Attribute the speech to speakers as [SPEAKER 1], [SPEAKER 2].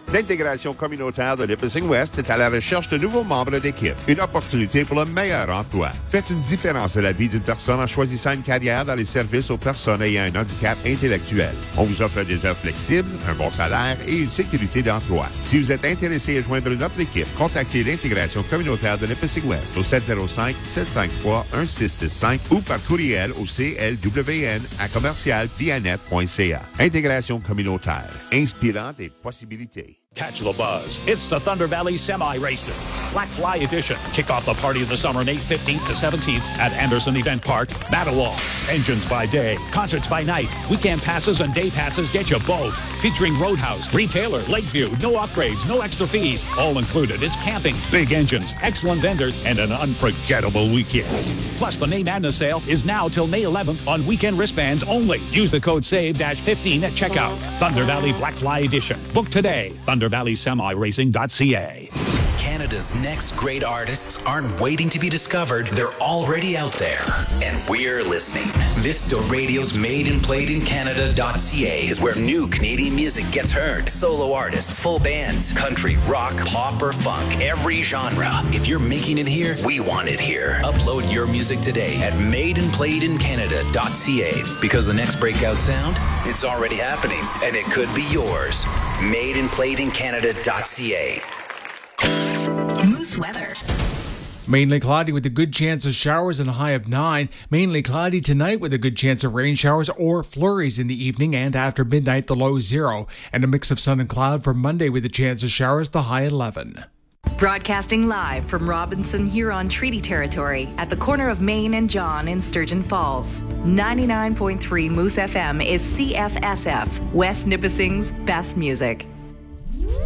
[SPEAKER 1] L'intégration communautaire de Nipissing West est à la recherche de nouveaux membres d'équipe. Une opportunité pour le meilleur emploi. Faites une différence à la vie d'une personne en choisissant une carrière dans les services aux personnes ayant un handicap intellectuel. On vous offre des heures flexibles, un bon salaire et une sécurité d'emploi. Si vous êtes intéressé à joindre notre équipe, contactez l'intégration communautaire de Nipissing West au 705-753-1665 ou par courriel au clwn@commercialvianet.ca. Intégration communautaire, inspirant des possibilités.
[SPEAKER 2] Catch the buzz. It's the Thunder Valley Semi-Races. Black Fly Edition. Kick off the party of the summer May 15th to 17th at Anderson Event Park, Mattawa. Engines by day, concerts by night. Weekend passes and day passes get you both. Featuring Roadhouse, Retailer, Lakeview. No upgrades, no extra fees. All included. It's camping, big engines, excellent vendors, and an unforgettable weekend. Plus, the May Madness sale is now till May 11th on weekend wristbands only. Use the code SAVE-15 at checkout. Thunder Valley Black Fly Edition. Book today. ThunderValleySemiRacing.ca.
[SPEAKER 3] Canada's next great artists aren't waiting to be discovered. They're already out there. And we're listening. Vista Radio's Made and Played in Canada.ca is where new Canadian music gets heard. Solo artists, full bands, country, rock, pop, or funk. Every genre. If you're making it here, we want it here. Upload your music today at madeandplayedincanada.ca. Because the next breakout sound, it's already happening. And it could be yours. madeandplayedincanada.ca.
[SPEAKER 4] Moose weather.
[SPEAKER 5] Mainly cloudy with a good chance of showers and a high of 9. Mainly cloudy tonight with a good chance of rain showers or flurries in the evening, and after midnight the low 0. And a mix of sun and cloud for Monday with a chance of showers, the high 11.
[SPEAKER 4] Broadcasting live from Robinson Huron Treaty Territory at the corner of Main and John in Sturgeon Falls. 99.3 Moose FM is CFSF, West Nipissing's best music.